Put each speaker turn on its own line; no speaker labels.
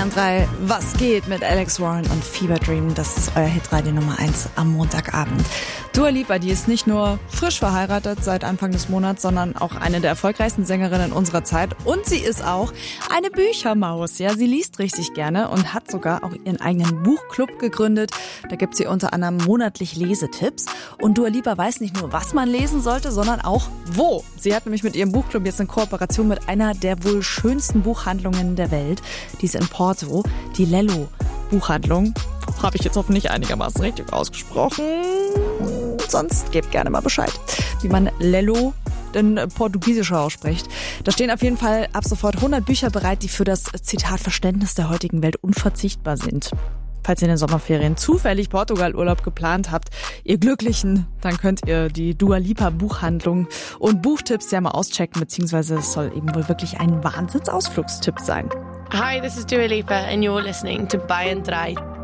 Bayern 3, was geht mit Alex Warren und Fever Dream? Das ist euer Hitradio Nummer 1 am Montagabend. Dua Lipa, die ist nicht nur frisch verheiratet seit Anfang des Monats, sondern auch eine der erfolgreichsten Sängerinnen unserer Zeit. Und sie ist auch eine Büchermaus. Ja, sie liest richtig gerne und hat sogar auch ihren eigenen Buchclub gegründet. Da gibt sie unter anderem monatlich Lesetipps. Und Dua Lipa weiß nicht nur, was man lesen sollte, sondern auch wo. Sie hat nämlich mit ihrem Buchclub jetzt eine Kooperation mit einer der wohl schönsten Buchhandlungen der Welt. Die ist in Porto, die Lello Buchhandlung. Habe ich jetzt hoffentlich einigermaßen richtig ausgesprochen. Sonst gebt gerne mal Bescheid, wie man Lello denn portugiesischer ausspricht. Da stehen auf jeden Fall ab sofort 100 Bücher bereit, die für das, Zitat, Verständnis der heutigen Welt unverzichtbar sind. Falls ihr in den Sommerferien zufällig Portugal-Urlaub geplant habt, ihr Glücklichen, dann könnt ihr die Dua Lipa Buchhandlung und Buchtipps ja mal auschecken, beziehungsweise es soll eben wohl wirklich ein Wahnsinnsausflugstipp sein.
Hi, this is Dua Lipa and you're listening to Bayern 3.